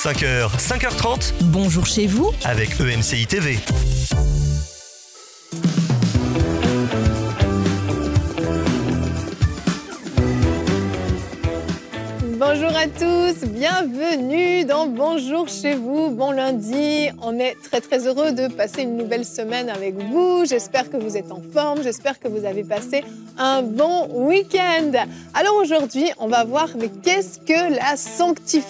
5h, 5h30. Bonjour chez vous avec EMCI TV. Bonjour à tous, bienvenue dans Bonjour chez vous, bon lundi. On est très heureux de passer une nouvelle semaine avec vous. J'espère que vous êtes en forme, j'espère que vous avez passé un bon week-end. Alors aujourd'hui, on va voir, mais qu'est-ce que la sanctification ?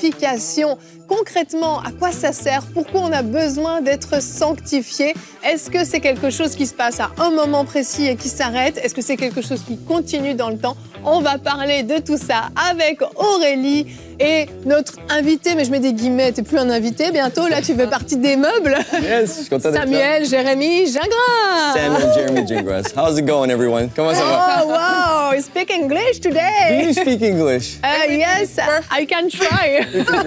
Concrètement, à quoi ça sert ? Pourquoi on a besoin d'être sanctifié ? Est-ce que c'est quelque chose qui se passe à un moment précis et qui s'arrête ? Est-ce que c'est quelque chose qui continue dans le temps ? On va parler de tout ça avec Aurélie et notre invité, mais je mets des guillemets, t'es plus un invité bientôt, là tu fais partie des meubles. Yes, je suis content d'être là. Samuel Jérémy Gingras. Samuel Jeremy Gingras. How's it going, everyone? Comment ça va? Oh, wow, you speak English Do today. you speak English? Yes, I can try.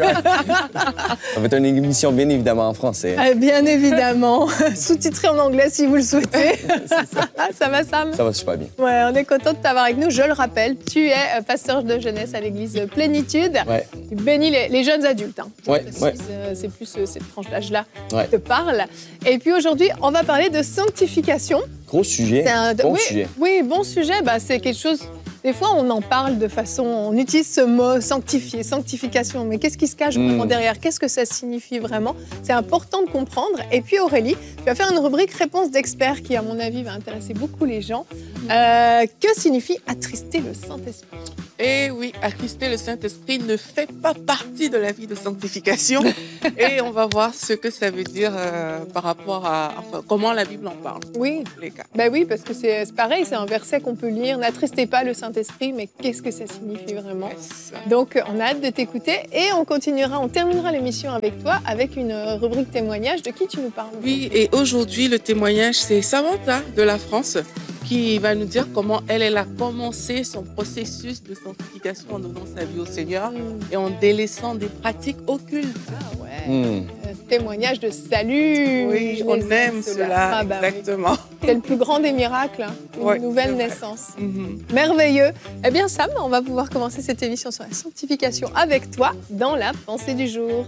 Ça va être une émission bien évidemment en français. Bien évidemment, sous-titré en anglais si vous le souhaitez. Ça va, Sam? Ça va super bien. Ouais, on est content de t'avoir avec nous. Je le rappelle, tu es pasteur de jeunesse à l'église Plénitude. Ouais. Tu bénis les jeunes adultes. Hein. Ouais, Précise, ouais. C'est plus cette tranche d'âge-là Ouais. qui te parle. Et puis aujourd'hui, on va parler de sanctification. Gros sujet, bon oui, sujet. Oui, bon sujet. C'est quelque chose... Des fois, on en parle de façon... On utilise ce mot sanctifier, sanctification. Mais qu'est-ce qui se cache vraiment derrière ? Qu'est-ce que ça signifie vraiment ? C'est important de comprendre. Et puis Aurélie, tu vas faire une rubrique réponse d'experts qui, à mon avis, va intéresser beaucoup les gens. Que signifie attrister le Saint-Esprit ? Et oui, attrister le Saint-Esprit ne fait pas partie de la vie de sanctification. Et on va voir ce que ça veut dire par rapport à comment la Bible en parle. Oui. Les cas. Ben oui, parce que c'est pareil, c'est un verset qu'on peut lire. N'attristez pas le Saint-Esprit, mais qu'est-ce que ça signifie vraiment ? Yes. Donc, on a hâte de t'écouter et on terminera l'émission avec toi avec une rubrique témoignage. De qui tu nous parles ? Oui, et aujourd'hui, le témoignage, c'est Samantha de la France qui va nous dire comment elle a commencé son processus de sanctification en donnant sa vie au Seigneur et en délaissant des pratiques occultes. Ah ouais. Témoignage de salut. Oui, Je on les aime cela, Ah bah oui. exactement. C'est le plus grand des miracles, hein. Une Ouais, nouvelle c'est vrai. naissance. Mhm. Merveilleux. Eh bien, Sam, on va pouvoir commencer cette émission sur la sanctification avec toi dans la pensée du jour.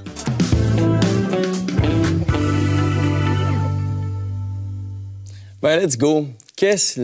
Ben, let's go. Qu'est-ce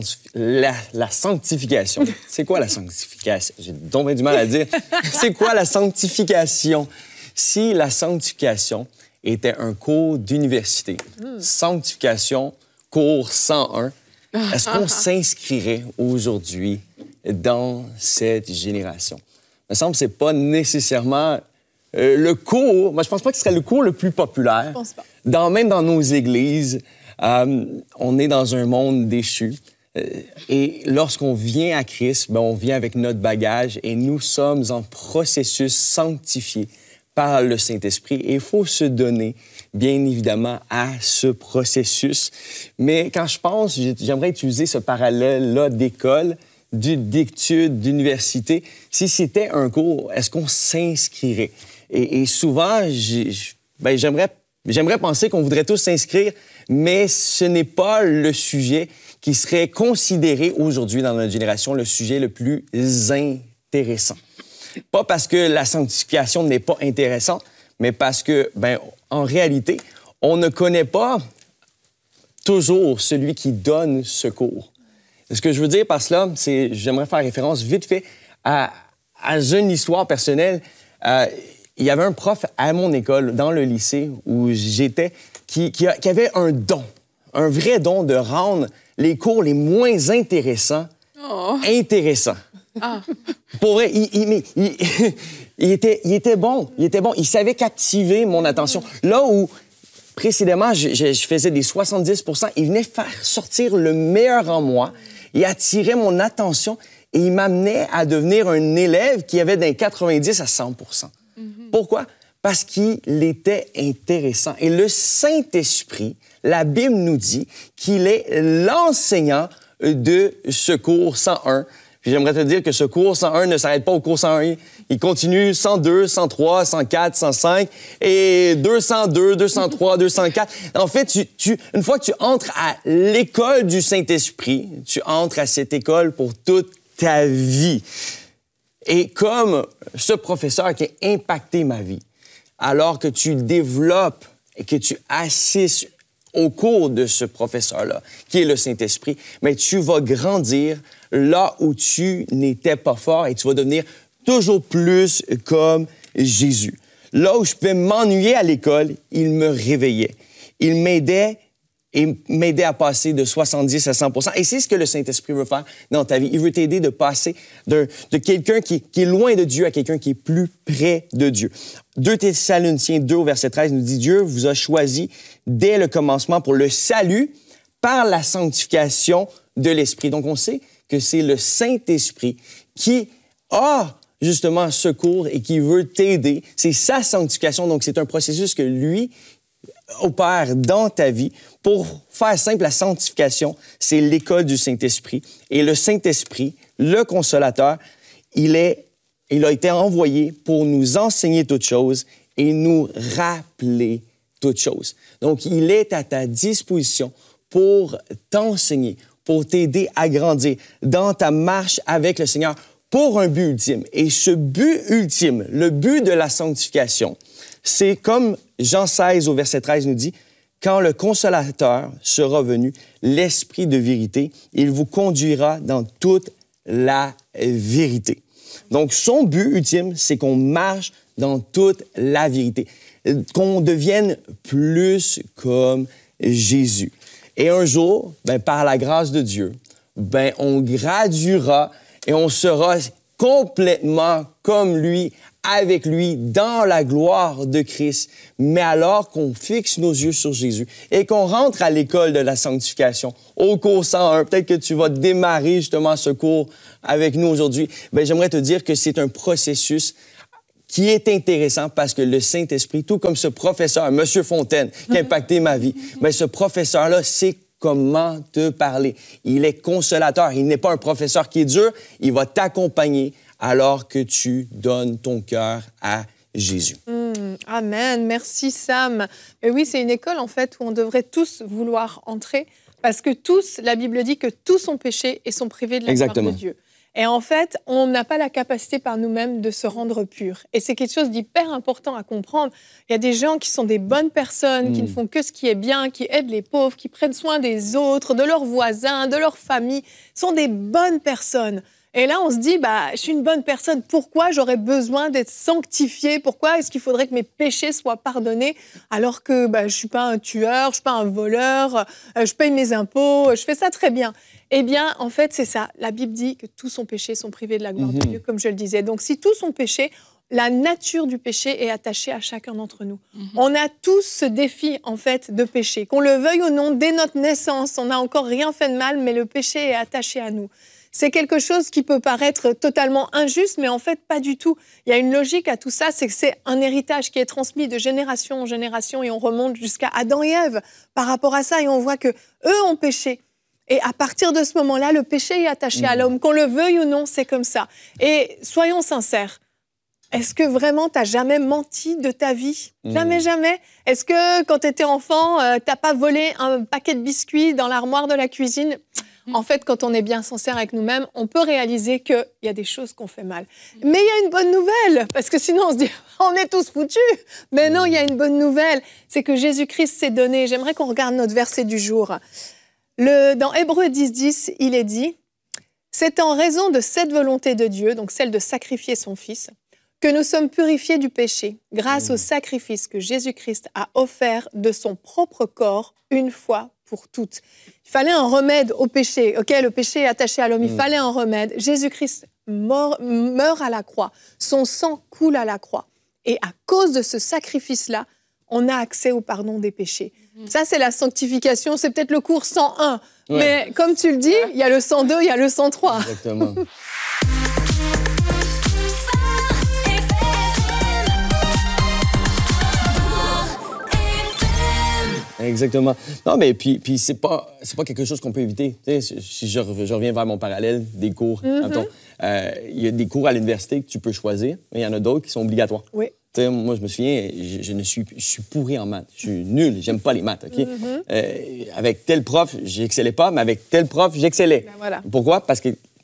la sanctification? C'est quoi la sanctification? J'ai donc bien du mal à dire. C'est quoi la sanctification? Si la sanctification était un cours d'université, sanctification, cours 101, est-ce qu'on s'inscrirait aujourd'hui dans cette génération? Il me semble que ce n'est pas nécessairement le cours. Moi, je ne pense pas que ce serait le cours le plus populaire. Je pense pas. Même dans nos églises, on est dans un monde déchu. Et lorsqu'on vient à Christ, on vient avec notre bagage et nous sommes en processus sanctifié par le Saint-Esprit. Et il faut se donner, bien évidemment, à ce processus. Mais quand je pense, j'aimerais utiliser ce parallèle-là d'école, d'études, d'université. Si c'était un cours, est-ce qu'on s'inscrirait? Et souvent, j'aimerais penser qu'on voudrait tous s'inscrire, mais ce n'est pas le sujet qui serait considéré aujourd'hui dans notre génération le sujet le plus intéressant. Pas parce que la sanctification n'est pas intéressante, mais parce que, en réalité, on ne connaît pas toujours celui qui donne ce cours. Ce que je veux dire par cela, c'est j'aimerais faire référence vite fait à une histoire personnelle. Il y avait un prof à mon école, dans le lycée où j'étais, qui avait un don, un vrai don de rendre les cours les moins intéressants intéressants. Pour vrai, il était bon. Il savait captiver mon attention. Là où, précédemment, je faisais des 70 %, il venait faire sortir le meilleur en moi. Il attirait mon attention et il m'amenait à devenir un élève qui avait d'un 90 à 100 %. Pourquoi? Parce qu'il était intéressant. Et le Saint-Esprit, la Bible nous dit qu'il est l'enseignant de ce cours 101. Puis j'aimerais te dire que ce cours 101 ne s'arrête pas au cours 101. Il continue 102, 103, 104, 105 et 202, 203, 204. En fait, une fois que tu entres à l'école du Saint-Esprit, tu entres à cette école pour toute ta vie. Et comme ce professeur qui a impacté ma vie, alors que tu développes et que tu assistes au cours de ce professeur-là, qui est le Saint-Esprit, mais tu vas grandir là où tu n'étais pas fort et tu vas devenir toujours plus comme Jésus. Là où je pouvais m'ennuyer à l'école, il me réveillait. Il m'aidait à passer de 70 à 100 %. Et c'est ce que le Saint-Esprit veut faire dans ta vie. Il veut t'aider de passer de quelqu'un qui est loin de Dieu à quelqu'un qui est plus près de Dieu. 2 Thessaloniciens 2 au verset 13 nous dit « Dieu vous a choisi dès le commencement pour le salut par la sanctification de l'Esprit. » Donc, on sait que c'est le Saint-Esprit qui a justement secours et qui veut t'aider. C'est sa sanctification. Donc, c'est un processus que lui opère dans ta vie. Pour faire simple, la sanctification, c'est l'école du Saint-Esprit. Et le Saint-Esprit, le Consolateur, il a été envoyé pour nous enseigner toutes choses et nous rappeler toutes choses. Donc, il est à ta disposition pour t'enseigner, pour t'aider à grandir dans ta marche avec le Seigneur pour un but ultime. Et ce but ultime, le but de la sanctification, c'est comme Jean 16 au verset 13 nous dit, « Quand le Consolateur sera venu, l'Esprit de vérité, il vous conduira dans toute la vérité. » Donc, son but ultime, c'est qu'on marche dans toute la vérité, qu'on devienne plus comme Jésus. Et un jour, par la grâce de Dieu, on graduera et on sera complètement comme lui, avec lui, dans la gloire de Christ. Mais alors qu'on fixe nos yeux sur Jésus et qu'on rentre à l'école de la sanctification, au cours 101, peut-être que tu vas démarrer justement ce cours avec nous aujourd'hui, j'aimerais te dire que c'est un processus qui est intéressant parce que le Saint-Esprit, tout comme ce professeur, M. Fontaine, qui a impacté ma vie, ce professeur-là sait comment te parler. Il est consolateur. Il n'est pas un professeur qui est dur. Il va t'accompagner alors que tu donnes ton cœur à Jésus. Amen. Merci, Sam. Mais oui, c'est une école, en fait, où on devrait tous vouloir entrer parce que tous, la Bible dit que tous ont péché et sont privés de la gloire de Dieu. Et en fait, on n'a pas la capacité par nous-mêmes de se rendre purs. Et c'est quelque chose d'hyper important à comprendre. Il y a des gens qui sont des bonnes personnes, qui ne font que ce qui est bien, qui aident les pauvres, qui prennent soin des autres, de leurs voisins, de leur famille. Ce sont des bonnes personnes. Et là, on se dit, je suis une bonne personne. Pourquoi j'aurais besoin d'être sanctifiée? Pourquoi est-ce qu'il faudrait que mes péchés soient pardonnés alors que je ne suis pas un tueur, je ne suis pas un voleur, je paye mes impôts, je fais ça très bien? Eh bien, en fait, c'est ça. La Bible dit que tous ont péché, sont privés de la gloire de Dieu, comme je le disais. Donc, si tous ont péché, la nature du péché est attachée à chacun d'entre nous. On a tous ce défi, en fait, de péché. Qu'on le veuille ou non, dès notre naissance, on n'a encore rien fait de mal, mais le péché est attaché à nous. C'est quelque chose qui peut paraître totalement injuste, mais en fait, pas du tout. Il y a une logique à tout ça, c'est que c'est un héritage qui est transmis de génération en génération et on remonte jusqu'à Adam et Ève par rapport à ça et on voit qu'eux ont péché. Et à partir de ce moment-là, le péché est attaché à l'homme. Qu'on le veuille ou non, c'est comme ça. Et soyons sincères, est-ce que vraiment tu n'as jamais menti de ta vie? Jamais, jamais. Est-ce que quand tu étais enfant, tu n'as pas volé un paquet de biscuits dans l'armoire de la cuisine? En fait, quand on est bien sincère avec nous-mêmes, on peut réaliser qu'il y a des choses qu'on fait mal. Mais il y a une bonne nouvelle, parce que sinon on se dit « on est tous foutus ». Mais non, il y a une bonne nouvelle, c'est que Jésus-Christ s'est donné. J'aimerais qu'on regarde notre verset du jour. Dans Hébreux 10, il est dit « C'est en raison de cette volonté de Dieu, donc celle de sacrifier son Fils, que nous sommes purifiés du péché grâce au sacrifice que Jésus-Christ a offert de son propre corps une fois pour toutes. » Il fallait un remède au péché. Le péché est attaché à l'homme, il fallait un remède. Jésus-Christ meurt à la croix, son sang coule à la croix. Et à cause de ce sacrifice-là, on a accès au pardon des péchés. Ça, c'est la sanctification, c'est peut-être le cours 101. Ouais. Mais comme tu le dis, il y a le 102, il y a le 103. Exactement. Exactement. Non, mais puis c'est pas quelque chose qu'on peut éviter. Tu sais, si je reviens vers mon parallèle des cours, il y a des cours à l'université que tu peux choisir, mais il y en a d'autres qui sont obligatoires. Oui. Tu sais, moi, je me souviens, je suis pourri en maths. Je suis nul, j'aime pas les maths, OK? Avec tel prof, j'excellais pas, mais avec tel prof, j'excellais. Ben voilà. Pourquoi? Parce que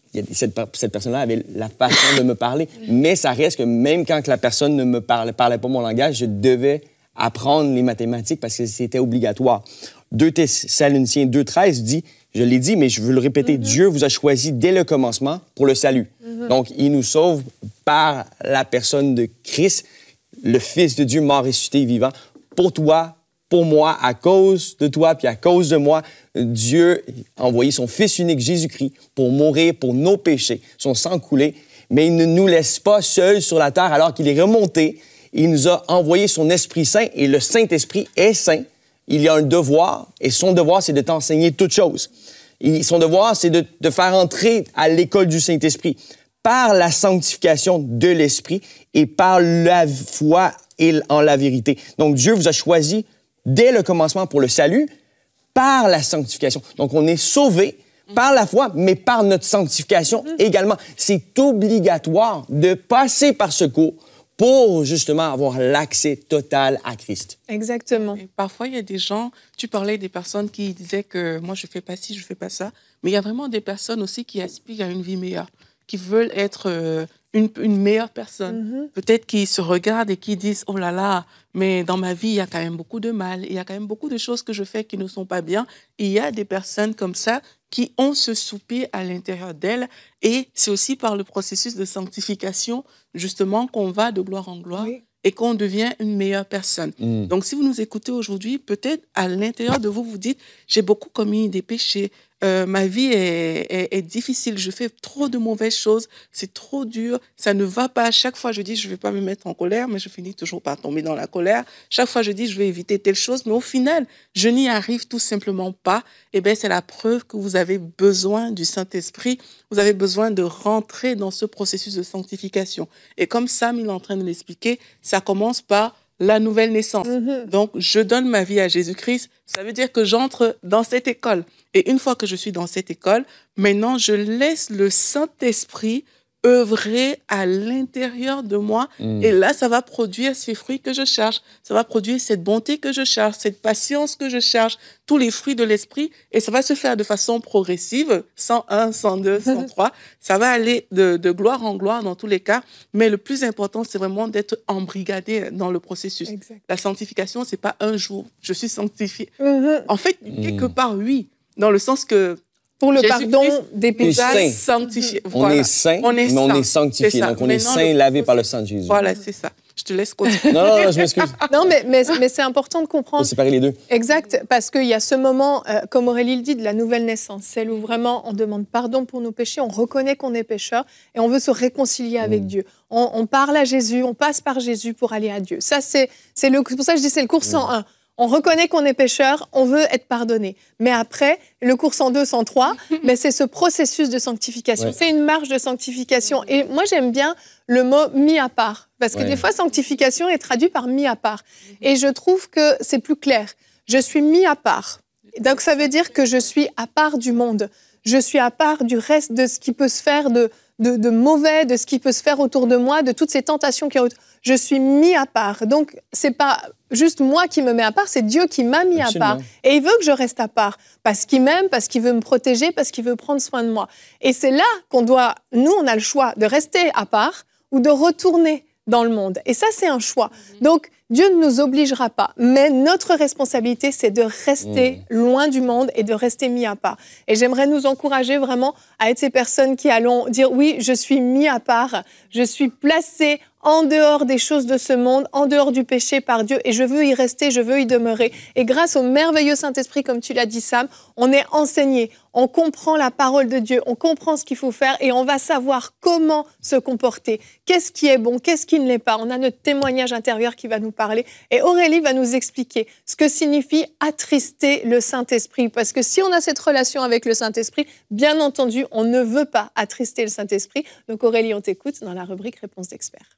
cette personne-là avait la façon de me parler. Mais ça reste que même quand la personne ne me parlait pas mon langage, je devais apprendre les mathématiques parce que c'était obligatoire. 2 Thessaloniciens 2,13 dit, je l'ai dit, mais je veux le répéter, Dieu vous a choisi dès le commencement pour le salut. Donc, il nous sauve par la personne de Christ, le Fils de Dieu mort, ressuscité, vivant, pour toi, pour moi, à cause de toi, puis à cause de moi. Dieu a envoyé son Fils unique, Jésus-Christ, pour mourir pour nos péchés, son sang coulé, mais il ne nous laisse pas seuls sur la terre alors qu'il est remonté. Il nous a envoyé son Esprit Saint, et le Saint-Esprit est saint. Il y a un devoir, et son devoir, c'est de t'enseigner toutes choses. Son devoir, c'est de te faire entrer à l'école du Saint-Esprit par la sanctification de l'Esprit et par la foi et en la vérité. Donc, Dieu vous a choisi dès le commencement pour le salut, par la sanctification. Donc, on est sauvé par la foi, mais par notre sanctification également. C'est obligatoire de passer par ce cours pour justement avoir l'accès total à Christ. Exactement. Et parfois, il y a des gens, tu parlais des personnes qui disaient que moi, je ne fais pas ci, je ne fais pas ça, mais il y a vraiment des personnes aussi qui aspirent à une vie meilleure, qui veulent être une meilleure personne. Peut-être qui se regardent et qui disent « Oh là là, mais dans ma vie, il y a quand même beaucoup de mal, il y a quand même beaucoup de choses que je fais qui ne sont pas bien. » Il y a des personnes comme ça qui ont ce soupir à l'intérieur d'elles. Et c'est aussi par le processus de sanctification, justement, qu'on va de gloire en gloire et qu'on devient une meilleure personne. Donc, si vous nous écoutez aujourd'hui, peut-être à l'intérieur de vous, vous dites « J'ai beaucoup commis des péchés. Ma vie est difficile. Je fais trop de mauvaises choses. C'est trop dur. Ça ne va pas. Chaque fois, je dis, je ne vais pas me mettre en colère, mais je finis toujours par tomber dans la colère. Chaque fois, je dis, je vais éviter telle chose, mais au final, je n'y arrive tout simplement pas. Eh bien, c'est la preuve que vous avez besoin du Saint-Esprit. Vous avez besoin de rentrer dans ce processus de sanctification. Et comme Sam, il est en train de l'expliquer, ça commence par la nouvelle naissance. Donc, je donne ma vie à Jésus-Christ. Ça veut dire que j'entre dans cette école. Et une fois que je suis dans cette école, maintenant, je laisse le Saint-Esprit œuvrer à l'intérieur de moi. Et là, ça va produire ces fruits que je cherche. Ça va produire cette bonté que je cherche, cette patience que je cherche, tous les fruits de l'esprit. Et ça va se faire de façon progressive, 101, 102, 103. Ça va aller de gloire en gloire dans tous les cas. Mais le plus important, c'est vraiment d'être embrigadé dans le processus. Exact. La sanctification, c'est pas un jour. Je suis sanctifié. En fait, quelque part, oui. Dans le sens que pour le Jésus-Christ pardon des nous a péchés. sanctifiés. On Voilà. est saint, mais on est sanctifié. C'est ça. Donc, on est Maintenant, saint, le lavé par le sang de Jésus. Voilà, c'est ça. Je te laisse continuer. Non, je m'excuse. Non, mais c'est important de On comprendre. peut séparer les deux. Exact, parce qu'il y a ce moment, comme Aurélie le dit, de la nouvelle naissance, celle où vraiment on demande pardon pour nos péchés, on reconnaît qu'on est pécheur et on veut se réconcilier avec Dieu. On parle à Jésus, on passe par Jésus pour aller à Dieu. Ça, c'est pour ça que je dis c'est le cours 101. On reconnaît qu'on est pécheur, on veut être pardonné. Mais après, le cours 102, 103, mais c'est ce processus de sanctification. Ouais. C'est une marche de sanctification. Et moi, j'aime bien le mot « mis à part ». Parce que des fois, sanctification est traduit par « mis à part ». Et je trouve que c'est plus clair. Je suis mis à part. Donc, ça veut dire que je suis à part du monde. Je suis à part du reste de ce qui peut se faire de mauvais, de ce qui peut se faire autour de moi, de toutes ces tentations qui je suis mis à part. Donc, c'est pas juste moi qui me mets à part, c'est Dieu qui m'a mis Absolument. à part. Et il veut que je reste à part, parce qu'il m'aime, parce qu'il veut me protéger, parce qu'il veut prendre soin de moi. Et c'est là qu'on on a le choix de rester à part ou de retourner dans le monde. Et ça, c'est un choix. Donc, Dieu ne nous obligera pas, mais notre responsabilité, c'est de rester loin du monde et de rester mis à part. Et j'aimerais nous encourager vraiment à être ces personnes qui allons dire « Oui, je suis mis à part, je suis placé en dehors des choses de ce monde, en dehors du péché par Dieu, et je veux y rester, je veux y demeurer. » Et grâce au merveilleux Saint-Esprit, comme tu l'as dit, Sam, on est enseigné, on comprend la parole de Dieu, on comprend ce qu'il faut faire et on va savoir comment se comporter. Qu'est-ce qui est bon, qu'est-ce qui ne l'est pas. On a notre témoignage intérieur qui va nous parler. Et Aurélie va nous expliquer ce que signifie attrister le Saint-Esprit. Parce que si on a cette relation avec le Saint-Esprit, bien entendu, on ne veut pas attrister le Saint-Esprit. Donc Aurélie, on t'écoute dans la rubrique Réponse d'experts.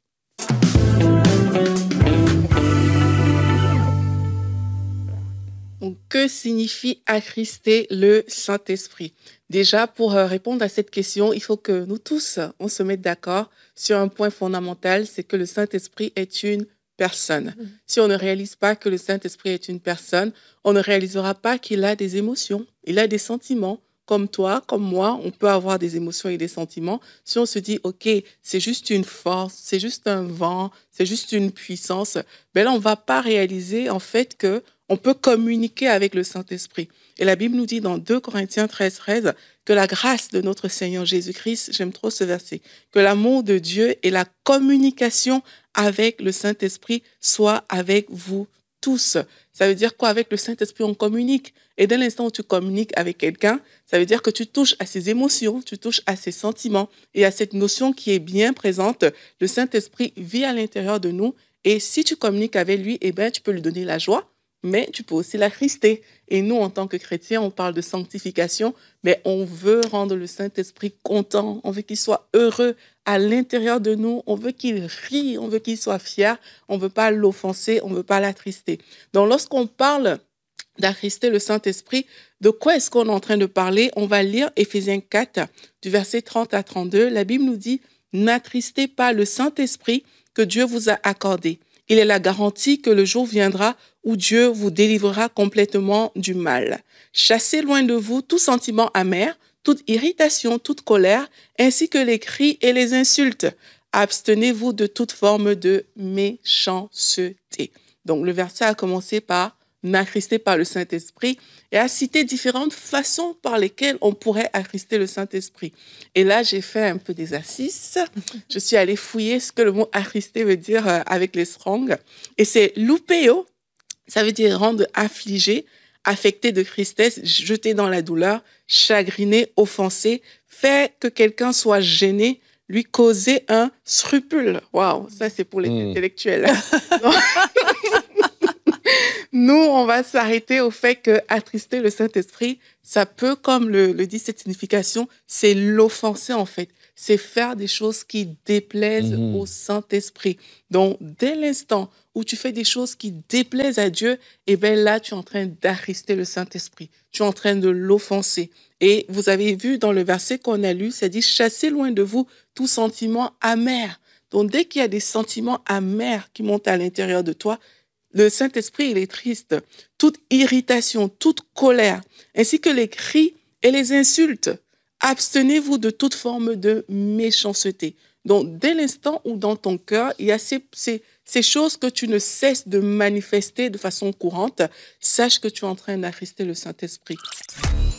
Donc, que signifie attrister le Saint-Esprit? Déjà, pour répondre à cette question, il faut que nous tous, on se mette d'accord sur un point fondamental, c'est que le Saint-Esprit est une personne. Si on ne réalise pas que le Saint-Esprit est une personne, on ne réalisera pas qu'il a des émotions, il a des sentiments, comme toi, comme moi, on peut avoir des émotions et des sentiments. Si on se dit, OK, c'est juste une force, c'est juste un vent, c'est juste une puissance, ben là, on ne va pas réaliser en fait que on peut communiquer avec le Saint-Esprit. Et la Bible nous dit dans 2 Corinthiens 13, que la grâce de notre Seigneur Jésus-Christ, j'aime trop ce verset, que l'amour de Dieu et la communication avec le Saint-Esprit soient avec vous tous. Ça veut dire quoi? Avec le Saint-Esprit, on communique. Et dès l'instant où tu communiques avec quelqu'un, ça veut dire que tu touches à ses émotions, tu touches à ses sentiments et à cette notion qui est bien présente. Le Saint-Esprit vit à l'intérieur de nous et si tu communiques avec lui, eh ben, tu peux lui donner la joie, mais tu peux aussi l'attrister. Et nous, en tant que chrétiens, on parle de sanctification, mais on veut rendre le Saint-Esprit content, on veut qu'il soit heureux à l'intérieur de nous, on veut qu'il rie, on veut qu'il soit fier, on ne veut pas l'offenser, on ne veut pas l'attrister. Donc, lorsqu'on parle d'attrister le Saint-Esprit, de quoi est-ce qu'on est en train de parler? On va lire Éphésiens 4, du verset 30 à 32. La Bible nous dit « N'attristez pas le Saint-Esprit que Dieu vous a accordé. Il est la garantie que le jour viendra où Dieu vous délivrera complètement du mal. Chassez loin de vous tout sentiment amer, toute irritation, toute colère, ainsi que les cris et les insultes. Abstenez-vous de toute forme de méchanceté. » Donc, le verset a commencé par « N'attristez pas le Saint-Esprit » et a cité différentes façons par lesquelles on pourrait attrister le Saint-Esprit. Et là, j'ai fait un peu des assises. Je suis allée fouiller ce que le mot « attrister » veut dire avec les Strong. Et c'est « loupéo », ça veut dire rendre affligé, affecté de tristesse, jeté dans la douleur, chagriné, offensé, faire que quelqu'un soit gêné, lui causer un scrupule. Waouh, ça c'est pour les intellectuels. Nous, on va s'arrêter au fait que attrister le Saint-Esprit, ça peut, comme le dit cette signification, c'est l'offenser en fait. C'est faire des choses qui déplaisent au Saint-Esprit. Donc, dès l'instant où tu fais des choses qui déplaisent à Dieu, eh bien là, tu es en train d'attrister le Saint-Esprit. Tu es en train de l'offenser. Et vous avez vu dans le verset qu'on a lu, ça dit « Chassez loin de vous tout sentiment amer ». Donc, dès qu'il y a des sentiments amers qui montent à l'intérieur de toi, le Saint-Esprit, il est triste. Toute irritation, toute colère, ainsi que les cris et les insultes. Abstenez-vous de toute forme de méchanceté. Donc, dès l'instant où dans ton cœur, il y a ces choses que tu ne cesses de manifester de façon courante, sache que tu es en train d'attrister le Saint-Esprit.